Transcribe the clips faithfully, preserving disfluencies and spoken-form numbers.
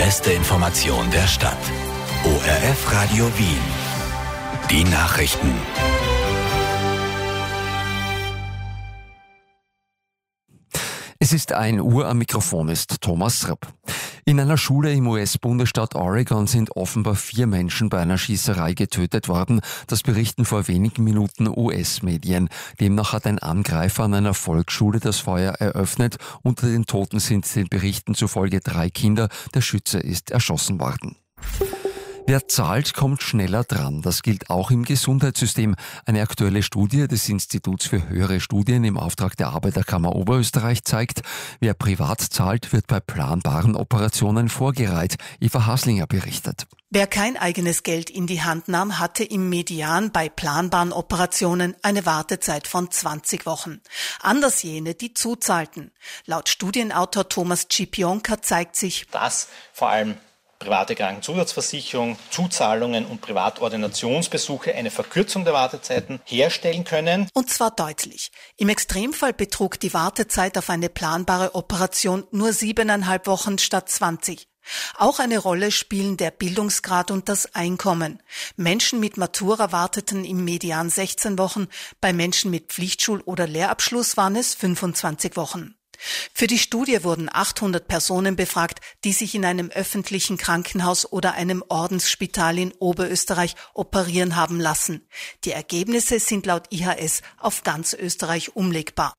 beste Information der Stadt. O R F Radio Wien. Die Nachrichten. Es ist ein Uhr, am Mikrofon ist Thomas Rapp. In einer Schule im U S-Bundesstaat Oregon sind offenbar vier Menschen bei einer Schießerei getötet worden. Das berichten vor wenigen Minuten U S-Medien. Demnach hat ein Angreifer an einer Volksschule das Feuer eröffnet. Unter den Toten sind den Berichten zufolge drei Kinder. Der Schütze ist erschossen worden. Wer zahlt, kommt schneller dran. Das gilt auch im Gesundheitssystem. Eine aktuelle Studie des Instituts für höhere Studien im Auftrag der Arbeiterkammer Oberösterreich zeigt, wer privat zahlt, wird bei planbaren Operationen vorgereiht. Eva Haslinger berichtet. Wer kein eigenes Geld in die Hand nahm, hatte im Median bei planbaren Operationen eine Wartezeit von zwanzig Wochen. Anders jene, die zuzahlten. Laut Studienautor Thomas Cipionka zeigt sich, dass vor allem private Krankenzusatzversicherung, Zuzahlungen und Privatordinationsbesuche eine Verkürzung der Wartezeiten herstellen können. Und zwar deutlich. Im Extremfall betrug die Wartezeit auf eine planbare Operation nur siebeneinhalb Wochen statt zwanzig. Auch eine Rolle spielen der Bildungsgrad und das Einkommen. Menschen mit Matura warteten im Median sechzehn Wochen, bei Menschen mit Pflichtschul- oder Lehrabschluss waren es fünfundzwanzig Wochen. Für die Studie wurden achthundert Personen befragt, die sich in einem öffentlichen Krankenhaus oder einem Ordensspital in Oberösterreich operieren haben lassen. Die Ergebnisse sind laut I H S auf ganz Österreich umlegbar.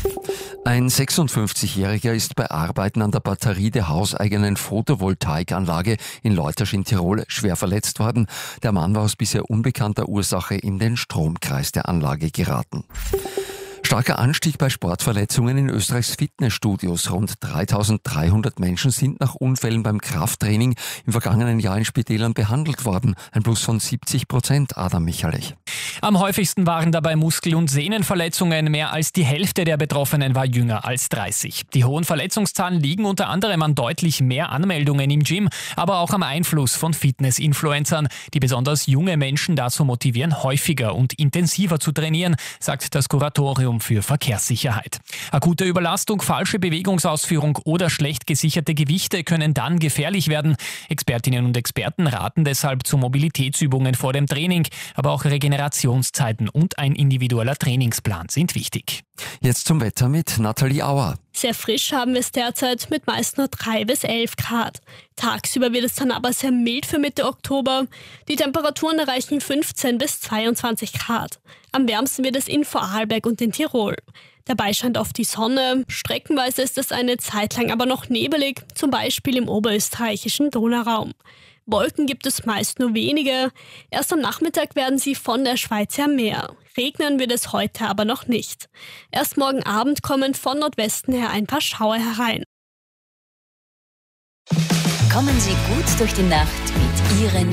Ein sechsundfünfzigjähriger ist bei Arbeiten an der Batterie der hauseigenen Photovoltaikanlage in Leutasch in Tirol schwer verletzt worden. Der Mann war aus bisher unbekannter Ursache in den Stromkreis der Anlage geraten. Starker Anstieg bei Sportverletzungen in Österreichs Fitnessstudios. Rund dreitausenddreihundert Menschen sind nach Unfällen beim Krafttraining im vergangenen Jahr in Spitälern behandelt worden. Ein Plus von siebzig Prozent, Adam Michalech. Am häufigsten waren dabei Muskel- und Sehnenverletzungen. Mehr als die Hälfte der Betroffenen war jünger als dreißig. Die hohen Verletzungszahlen liegen unter anderem an deutlich mehr Anmeldungen im Gym, aber auch am Einfluss von Fitness-Influencern, die besonders junge Menschen dazu motivieren, häufiger und intensiver zu trainieren, sagt das Kuratorium für Verkehrssicherheit. Akute Überlastung, falsche Bewegungsausführung oder schlecht gesicherte Gewichte können dann gefährlich werden. Expertinnen und Experten raten deshalb zu Mobilitätsübungen vor dem Training, aber auch Regenerationszeiten und ein individueller Trainingsplan sind wichtig. Jetzt zum Wetter mit Nathalie Auer. Sehr frisch haben wir es derzeit mit meist nur drei bis elf Grad. Tagsüber wird es dann aber sehr mild für Mitte Oktober. Die Temperaturen erreichen fünfzehn bis zweiundzwanzig Grad. am wärmsten wird es in Vorarlberg und in Tirol. Dabei scheint oft die Sonne. Streckenweise ist es eine Zeit lang aber noch nebelig, zum Beispiel im oberösterreichischen Donauraum. Wolken gibt es meist nur wenige. Erst am Nachmittag werden sie von der Schweiz her mehr. Regnen wird es heute aber noch nicht. Erst morgen Abend kommen von Nordwesten her ein paar Schauer herein. Kommen Sie gut durch die Nacht mit Ihren